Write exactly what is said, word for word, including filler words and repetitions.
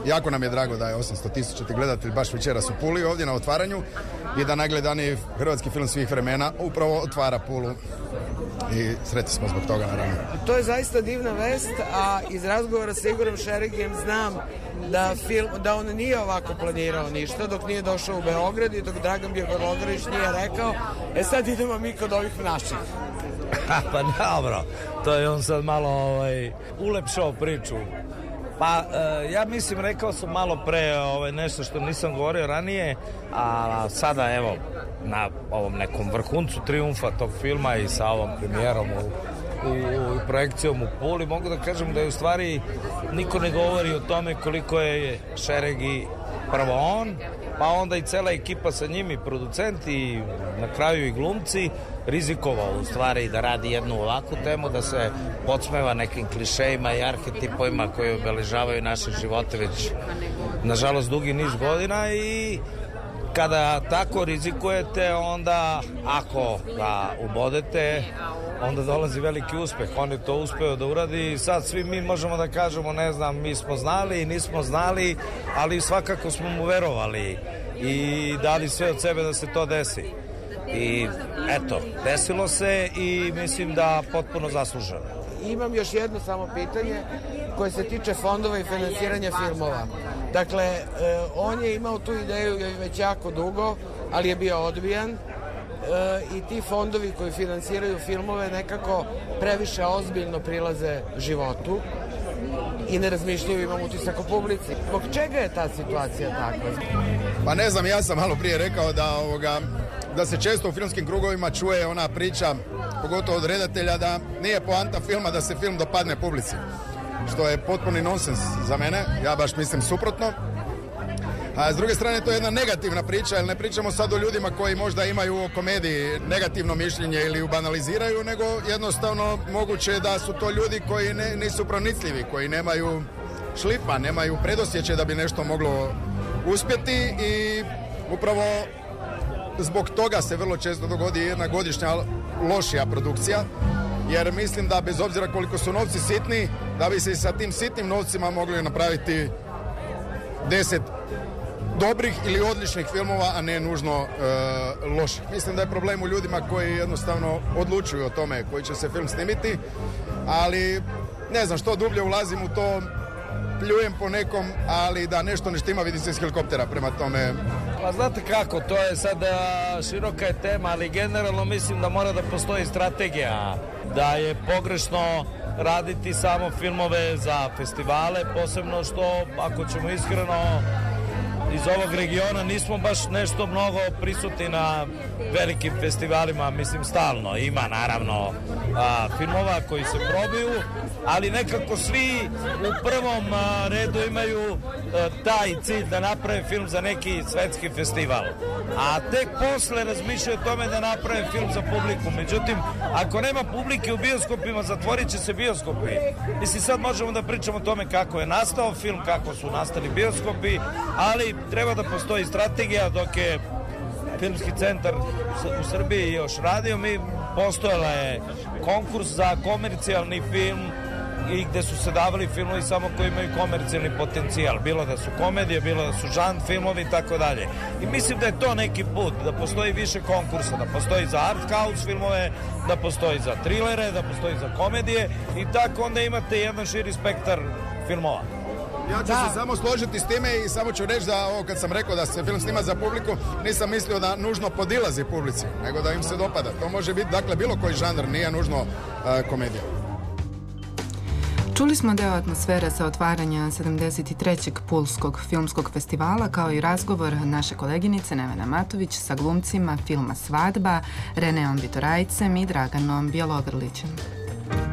jako nam je drago da je osamsto tisuća gledatelj baš večeras u Puli ovdje na otvaranju i da najgledaniji hrvatski film svih vremena upravo otvara Pulu. I sretni smo zbog toga, naravno. To je zaista divna vest, a iz razgovora sa Igorom Šerigijem znam da, film, da on nije ovako planirao ništa dok nije došao u Beograd i dok Dragan Bjelogrlić nije rekao, e sad idemo mi kod ovih naših. Pa dobro, to je on sad malo ovaj, ulepšao priču. Pa e, ja mislim, rekao sam malo pre ovaj, nešto što nisam govorio ranije, a sada evo na ovom nekom vrhuncu trijumfa tog filma i sa ovom premijerom u, u, u projekcijom u Puli, mogu da kažem da je u stvari niko ne govori o tome koliko je Šeregi prvo on, pa onda i cela ekipa sa njim i producenti i na kraju i glumci rizikovao u stvari da radi jednu ovakvu temu, da se podsmeva nekim klišejima i arhetipovima koji obeležavaju naše živote već nažalost dugi niz godina i kada tako rizikujete onda ako ga ubodete onda dolazi veliki uspeh. On je to uspeo da uradi i sad svi mi možemo da kažemo ne znam, mi smo znali, nismo znali, ali svakako smo mu verovali i dali sve od sebe da se to desi. I eto, desilo se i mislim da potpuno zasluženo. Imam još jedno samo pitanje koje se tiče fondova i finansiranja filmova. Dakle, e, on je imao tu ideju već jako dugo, ali je bio odbijan e, i ti fondovi koji finansiraju filmove nekako previše ozbiljno prilaze životu i ne razmišljaju, imam utisak o publici. Zbog čega je ta situacija takva? Pa ne znam, ja sam malo prije rekao da ovoga da se često u filmskim krugovima čuje ona priča, pogotovo od redatelja, da nije poanta filma da se film dopadne publici. Što je potpuni nonsens za mene, ja baš mislim suprotno. A s druge strane to je jedna negativna priča, jer ne pričamo sad o ljudima koji možda imaju o komediji negativno mišljenje ili ju banaliziraju, nego jednostavno moguće je da su to ljudi koji ne, nisu pronicljivi, koji nemaju šlipa, nemaju predosjećaj da bi nešto moglo uspjeti i upravo zbog toga se vrlo često dogodi jedna godišnja lošija produkcija, jer mislim da bez obzira koliko su novci sitni, da bi se i sa tim sitnim novcima mogli napraviti deset dobrih ili odličnih filmova, a ne nužno e, loših. Mislim da je problem u ljudima koji jednostavno odlučuju o tome koji će se film snimiti, ali ne znam, što dublje ulazim u to, pljujem po nekom, ali da nešto ne štima vidi se iz helikoptera, prema tome. Pa znate kako, to je sad široka je tema, ali generalno mislim da mora da postoji strategija, da je pogrešno raditi samo filmove za festivale, posebno što, ako ćemo iskreno, iz ovog regiona nismo baš nešto mnogo prisutni na velikim festivalima, mislim stalno. Ima naravno a, filmova koji se probiju, ali nekako svi u prvom a, redu imaju a, taj cilj da naprave film za neki svetski festival. A tek posle razmišljaju o tome da naprave film za publiku. Međutim, ako nema publike u bioskopima, zatvorit će se bioskopi. Mislim, sad možemo da pričamo o tome kako je nastao film, kako su nastali bioskopi, ali treba da postoji strategija. Dok je Filmski centar u Srbiji još radio, mi postojala je konkurs za komercijalni film i gde su se davali filmovi samo koji imaju komercijalni potencijal, bilo da su komedije, bilo da su žan filmovi i tako dalje. I mislim da je to neki put, da postoji više konkursa, da postoji za art house filmove, da postoji za trilere, da postoji za komedije i tako onda imate jedan širi spektar filmova. Ja ću da. se samo složiti s time i samo ću reći da ovo kad sam rekao da se film snima za publiku, nisam mislio da nužno podilazi publici, nego da im se dopada. To može biti, dakle, bilo koji žanr, nije nužno uh, komedija. Čuli smo deo atmosfere sa otvaranja sedamdeset trećeg Pulskog filmskog festivala, kao i razgovor naše koleginice Nevena Matović sa glumcima filma Svadba, Reneom Vitorajcem i Draganom Bjelogrlićem.